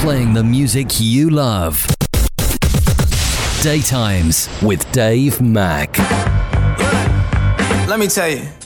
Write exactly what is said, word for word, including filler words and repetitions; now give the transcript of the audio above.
playing the music you love. Daytimes with Dave Mack. Let me tell you.